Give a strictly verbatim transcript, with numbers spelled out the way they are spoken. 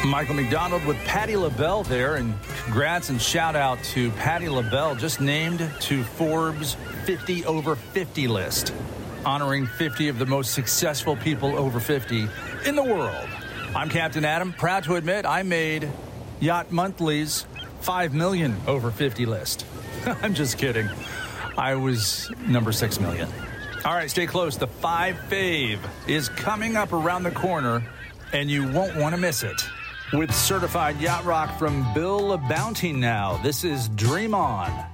Michael McDonald with Patti LaBelle there, and congrats and shout out to Patti LaBelle, just named to Forbes fifty over fifty list, honoring fifty of the most successful people over fifty in the world. I'm Captain Adam, proud to admit I made Yacht Monthly's five million over fifty list. I'm just kidding. I was number six million. All right, stay close. The five fave is coming up around the corner, and you won't want to miss it. With certified yacht rock from Bill Bounty now, this is Dream On.